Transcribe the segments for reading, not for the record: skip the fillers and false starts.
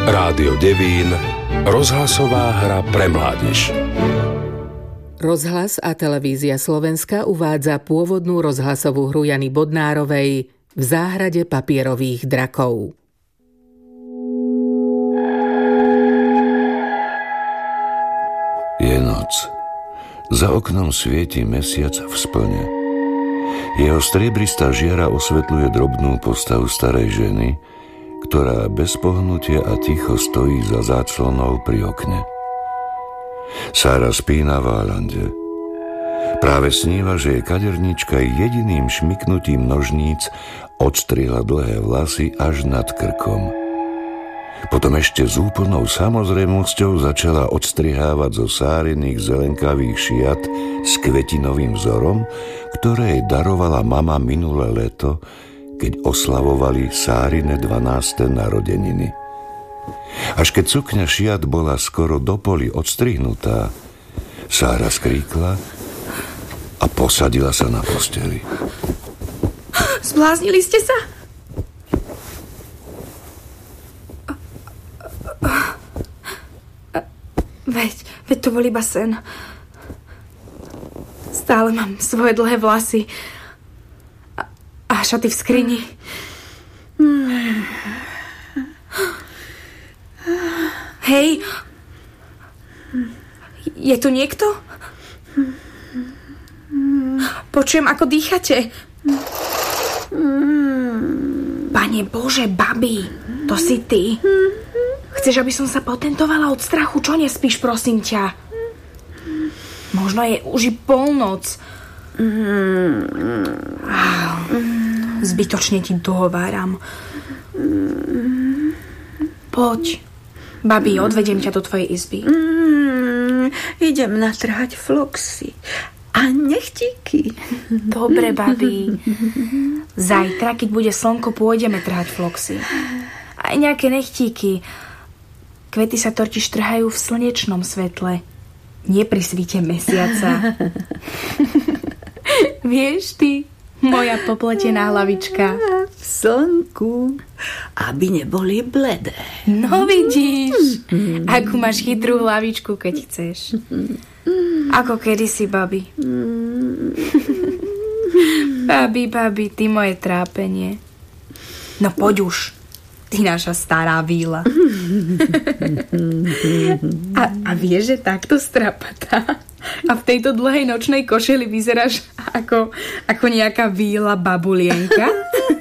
Rádio Devín, rozhlasová hra pre mládež. Rozhlas a televízia Slovenska uvádza pôvodnú rozhlasovú hru Jany Bodnárovej V záhrade papierových drakov. Je noc. Za oknom svieti mesiac v splne. Jeho striebristá žiara osvetľuje drobnú postavu starej ženy, ktorá bez pohnutia a ticho stojí za záclonou pri okne. Sára spí na válande. Práve sníva, že jej kadernička jediným šmyknutím nožníc odstrihla dlhé vlasy až nad krkom. Potom ešte s úplnou samozrejmosťou začala odstrihávať zo Sáriných zelenkavých šiat s kvetinovým vzorom, ktoré jej darovala mama minulé leto, keď oslavovali Sárine 12. narodeniny. Až keď sukňa šiat bola skoro do poli odstrihnutá, Sára skríkla a posadila sa na posteli. Zbláznili ste sa? Veď to bol iba sen. Stále mám svoje dlhé vlasy a šaty v skrini. Hej! Je tu niekto? Počujem, ako dýchate. Pane Bože, babi, to si ty. Chceš, aby som sa potentovala od strachu? Čo nespíš, prosím ťa? Možno je už i polnoc. Zbytočne ti dohováram. Poď. Babi, odvediem ťa do tvojej izby. Idem natrhať floxy a nechtíky. Dobre, babi. Zajtra, keď bude slnko, pôjdeme trhať floxy. Aj nejaké nechtíky. Kvety sa totiž trhajú v slnečnom svetle, nie pri svite mesiaca. Vieš ty, moja popletená hlavička. V slnku, aby neboli bledé. No vidíš, akú máš chytrú hlavičku, keď chceš. Ako kedysi, babi. Babi, ty moje trápenie. No poď už. Ty naša stará víla. A vieš, že takto strapatá a v tejto dlhej nočnej košeli vyzeráš ako nejaká víla babulienka?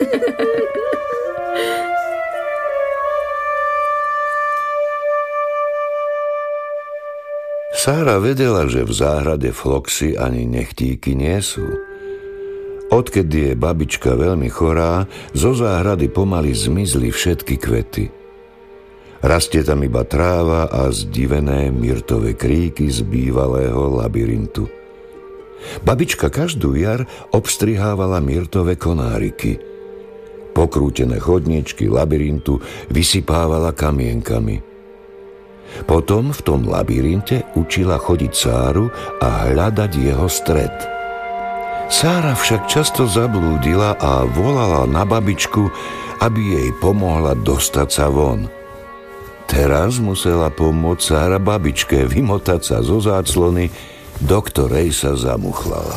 Sára vedela, že v záhrade floxy ani nechtíky nie sú. Odkedy je babička veľmi chorá, zo záhrady pomaly zmizli všetky kvety. Rastie tam iba tráva a zdivené myrtové kríky z bývalého labyrintu. Babička každú jar obstrihávala myrtové konáriky. Pokrútené chodničky labyrintu vysypávala kamienkami. Potom v tom labyrinte učila chodiť Sáru a hľadať jeho stred. Sára však často zablúdila a volala na babičku, aby jej pomohla dostať sa von. Teraz musela pomôcť Sára babičke vymotať sa zo záclony, do ktorej sa zamuchlala.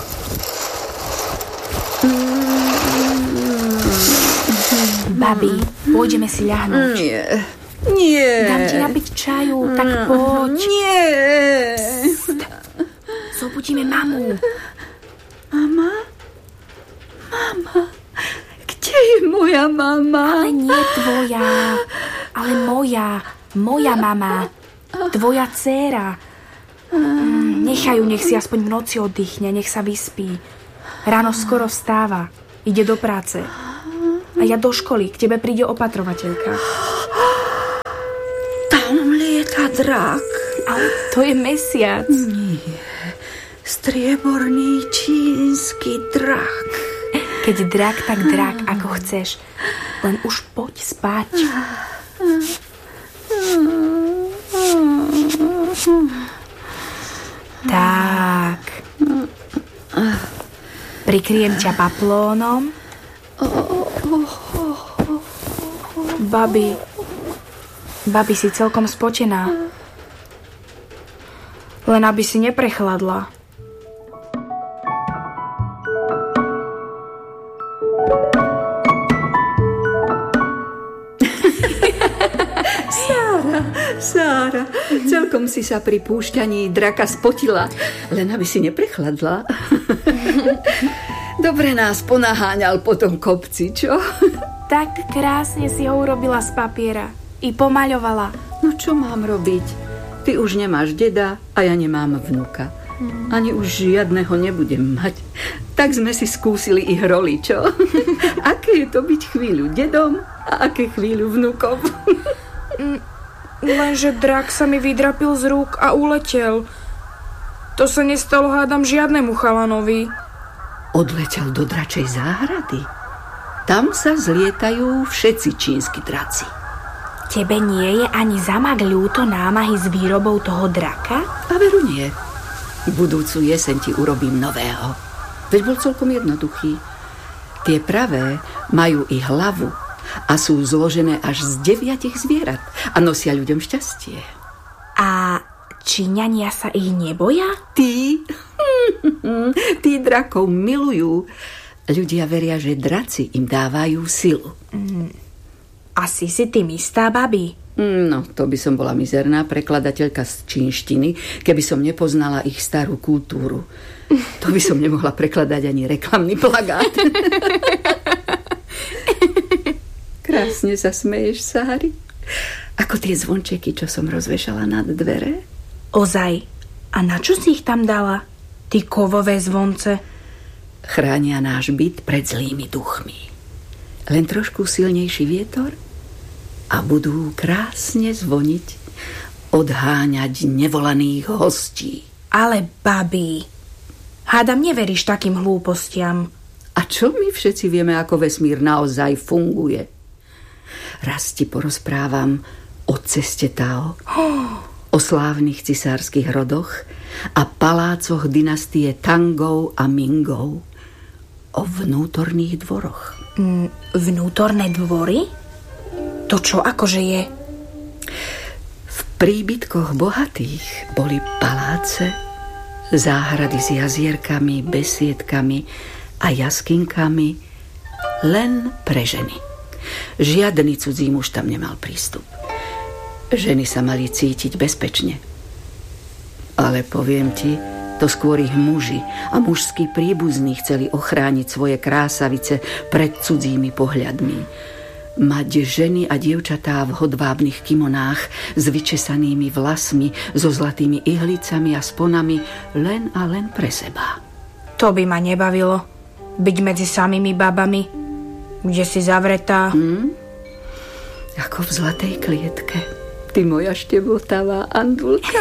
Babi, pôjdeme si ľahnúť. Nie. Dám ti napiť čaju, tak poď. Nie. Pst. Zobudíme mamu. Mama? Kde je moja mama? Ale nie tvoja, ale moja mama. Tvoja dcéra. Nechaj ju, nech si aspoň v noci oddychne, nech sa vyspí. Ráno skoro vstáva, ide do práce. A ja do školy, k tebe príde opatrovateľka. Tam lieta drak. Ale to je mesiac. Nie. Strieborný čínsky drak. Keď drak, tak drak, ako chceš. Len už poď spať. Tak. Prikryjem ťa paplónom. Babi, Babi, si celkom spotená. Len aby si neprechladla. Sára, celkom si sa pri púšťaní draka spotila, len aby si neprechladla. Dobre nás ponaháňal po tom kopci, čo? Tak krásne si ho urobila z papiera. I pomaľovala. No čo mám robiť? Ty už nemáš deda a ja nemám vnuka. Ani už žiadneho nebudem mať. Tak sme si skúsili ich roli, čo? Aké je to byť chvíľu dedom a aké chvíľu vnukom? Lenže drak sa mi vydrapil z rúk a uletel. To sa nestalo, hádam, žiadnemu chalanovi. Odletel do dračej záhrady. Tam sa zlietajú všetci čínsky draci. Tebe nie je ani zamak ľúto námahy s výrobou toho draka? A veru nie. Budúcu jeseň ti urobím nového. Veď bol celkom jednoduchý. Tie pravé majú i hlavu a sú zložené až z 9 zvierat a nosia ľuďom šťastie. A Číňania sa ich neboja? Tí drakov milujú. Ľudia veria, že draci im dávajú silu. Asi si tým istá, babi? No, to by som bola mizerná prekladateľka z čínštiny, keby som nepoznala ich starú kultúru. To by som nemohla prekladať ani reklamný plagát. Krásne sa smeješ, Sári. Ako tie zvončeky, čo som rozvešala nad dvere. Ozaj. A na čo si ich tam dala? Ty kovové zvonce. Chránia náš byt pred zlými duchmi. Len trošku silnejší vietor a budú krásne zvoniť, odháňať nevolaných hostí. Ale babi, hádam neveríš takým hlúpostiam. A čo my všetci vieme, ako vesmír naozaj funguje? Raz ti porozprávam o ceste Tao, o slávnych cisárskych rodoch a palácoch dynastie Tangov a Mingov, o vnútorných dvoroch. Vnútorné dvory? To čo akože je? V príbytkoch bohatých boli paláce, záhrady s jazierkami, besiedkami a jaskinkami len pre ženy. Žiadny cudzí muž tam nemal prístup. Ženy sa mali cítiť bezpečne. Ale poviem ti, to skôr ich muži a mužskí príbuzní chceli ochrániť svoje krásavice pred cudzími pohľadmi. Mať ženy a dievčatá v hodvábnych kimonách s vyčesanými vlasmi, so zlatými ihlicami a sponami len a len pre seba. To by ma nebavilo. Byť medzi samými babami, kde si zavretá. Ako v zlatej klietke. Ty moja štebotavá Andulka.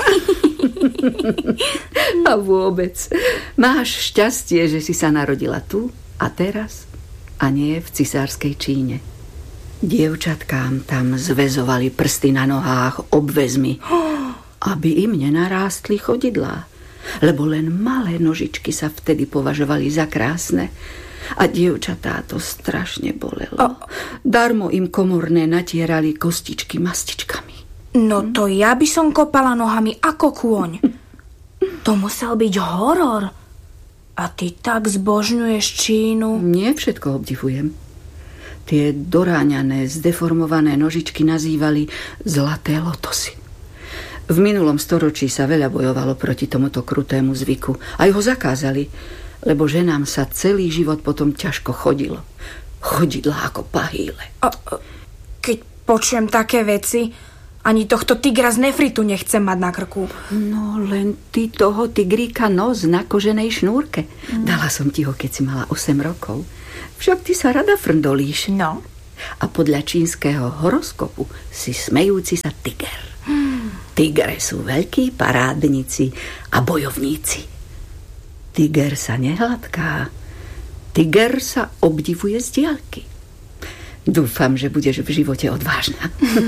A vôbec, máš šťastie, že si sa narodila tu a teraz a nie v cisárskej Číne. Dievčatkám tam zväzovali prsty na nohách obväzmi, aby im nenarástli chodidlá, lebo len malé nožičky sa vtedy považovali za krásne a dievčatá to strašne bolelo. Darmo im komorné natierali kostičky mastičkami. No to ja by som kopala nohami ako kôň. To musel byť horor. A ty tak zbožňuješ Čínu. Nie všetko obdivujem. Tie doráňané, zdeformované nožičky nazývali zlaté lotosy. V minulom storočí sa veľa bojovalo proti tomuto krutému zvyku. Aj ho zakázali, lebo ženám sa celý život potom ťažko chodilo. Chodidlá ako pahýle. Keď počujem také veci, ani tohto tigra z nefritu nechcem mať na krku. No len ty toho tigríka nos na koženej šnúrke. Dala som ti ho, keď si mala 8 rokov. Však ty sa rada frndolíš. No. A podľa čínskeho horoskopu si smejúci sa tiger. Tigre sú veľkí parádnici a bojovníci. Tiger sa nehladká. Tiger sa obdivuje z diaľky. Dúfam, že budeš v živote odvážna.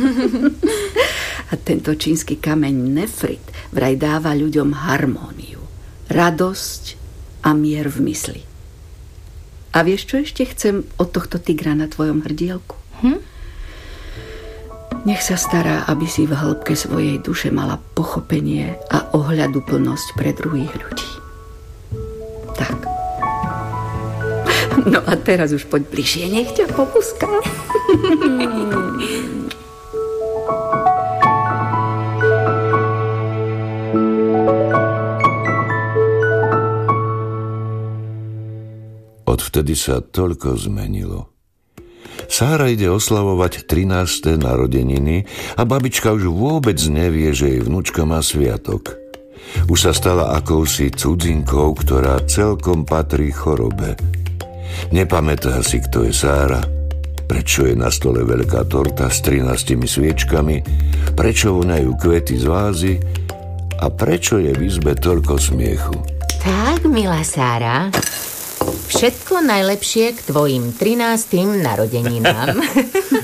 A tento čínsky kameň nefrit vraj dáva ľuďom harmóniu, radosť a mier v mysli. A vieš, čo ešte chcem od tohto tigra na tvojom hrdielku? Nech sa stará, aby si v hĺbke svojej duše mala pochopenie a ohľaduplnosť pre druhých ľudí. Tak. No a teraz už poď bližšie, nech ťa popuská. Odvtedy sa toľko zmenilo. Sára ide oslavovať 13. narodeniny a babička už vôbec nevie, že jej vnúčka má sviatok. Už sa stala akousi cudzinkou, ktorá celkom patrí chorobe. Nepamätá si, kto je Sára, prečo je na stole veľká torta s 13 sviečkami, prečo voňajú kvety z vázy a prečo je v izbe toľko smiechu. Tak, milá Sára, všetko najlepšie k tvojim 13. narodeninám.